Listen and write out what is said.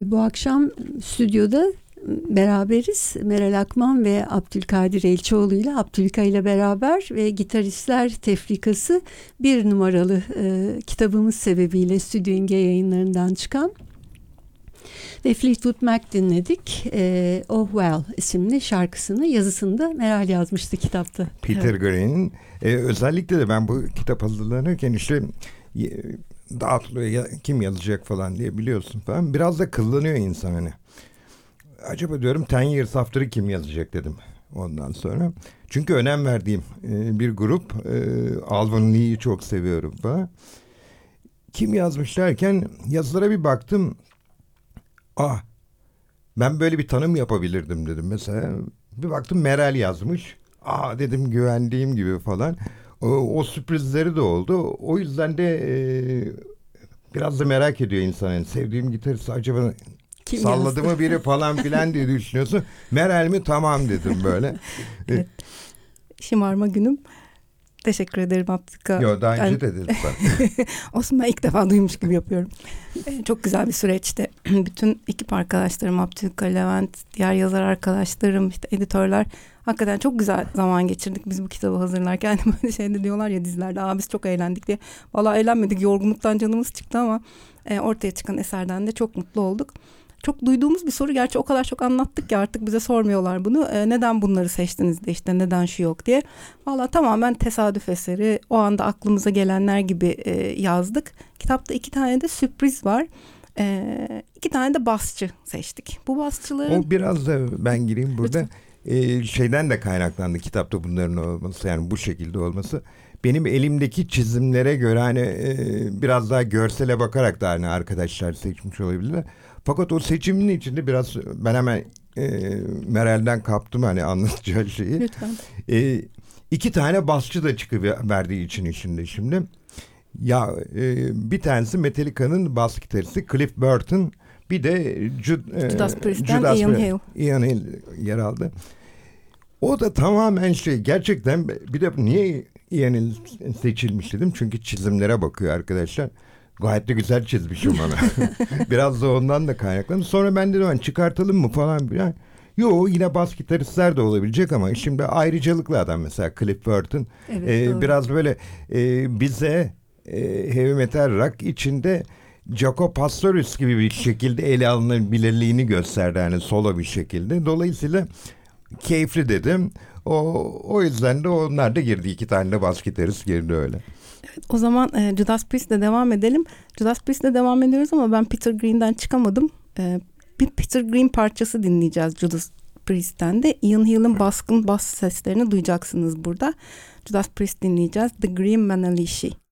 Bu akşam stüdyoda beraberiz. Meral Akman ve Abdülkadir Elçioğlu ile Abdülka ile beraber ve Gitaristler Tefrikası bir numaralı kitabımız sebebiyle Stüdyo İmge yayınlarından çıkan ve Fleetwood Mac dinledik. Oh Well isimli şarkısını, yazısını da Meral yazmıştı kitapta. Peter Green'in. Özellikle de ben bu kitap hazırlanırken işte dağıtılıyor kim yazacak falan diye biliyorsun falan. Biraz da kıllanıyor insan hani. Acaba diyorum 10 Years After'ı kim yazacak dedim ondan sonra. Çünkü önem verdiğim bir grup. Alvin Lee'yi çok seviyorum falan. Kim yazmış derken yazılara bir baktım. Ben böyle bir tanım yapabilirdim dedim mesela. Bir baktım Meral yazmış. Dedim güvendiğim gibi falan. O sürprizleri de oldu. O yüzden de biraz da merak ediyor insan. Yani sevdiğim gitarist acaba kim salladı mı biri falan filan diye düşünüyorsun. Meral mi? Tamam dedim böyle. Evet. Şımarma günüm. Teşekkür ederim Abdülka. Yok daha önce de dedim ben. Olsun, ben ilk defa duymuş gibi yapıyorum. Çok güzel bir süreçti. Bütün ekip arkadaşlarım, Abdülka, Levent, diğer yazar arkadaşlarım, işte editörler, hakikaten çok güzel zaman geçirdik biz bu kitabı hazırlarken. Böyle şeyde diyorlar ya dizilerde, biz çok eğlendik diye. Vallahi eğlenmedik, yorgunluktan canımız çıktı ama ortaya çıkan eserden de çok mutlu olduk. Çok duyduğumuz bir soru, gerçi o kadar çok anlattık ki artık bize sormuyorlar bunu. Neden bunları seçtiniz de işte neden şu yok diye. Vallahi tamamen tesadüf eseri, o anda aklımıza gelenler gibi yazdık. Kitapta 2 tane de sürpriz var. 2 tane de basçı seçtik. Bu basçıların... O biraz da ben gireyim burada. Şeyden de kaynaklandı kitapta bunların olması, yani bu şekilde olması. Benim elimdeki çizimlere göre hani biraz daha görsele bakarak da hani arkadaşlar seçmiş olabilirler. Fakat o seçimin içinde biraz ben hemen Meral'den kaptım hani anlatacağı şeyi. Lütfen. 2 tane basçı da çıkıverdiği için içinde şimdi. Ya bir tanesi Metallica'nın bas gitaristi Cliff Burton. Bir de Judas Priest'ten Ian Hill. Ian Hill yer aldı. O da tamamen gerçekten bir de niye Ian Hill seçilmiş dedim. Çünkü çizimlere bakıyor arkadaşlar. Gayet de güzel çizmişim ona. Biraz da ondan da kaynaklandı. Sonra ben dedim çıkartalım mı falan. Yo, yine bas gitaristler de olabilecek ama şimdi ayrıcalıklı adam mesela Cliff Burton. Evet, biraz böyle bize heavy metal rock içinde Jaco Pastorius gibi bir şekilde ele alınabilirliğini gösterdi yani solo bir şekilde. Dolayısıyla keyifli dedim. O yüzden de onlar da girdi. 2 tane de bas gitarist girdi öyle. O zaman Judas Priest'le devam edelim. Judas Priest'le devam ediyoruz ama ben Peter Green'den çıkamadım. Bir Peter Green parçası dinleyeceğiz Judas Priest'ten de. Ian Hill'in baskın bas seslerini duyacaksınız burada. Judas Priest dinleyeceğiz. The Green Manalishi.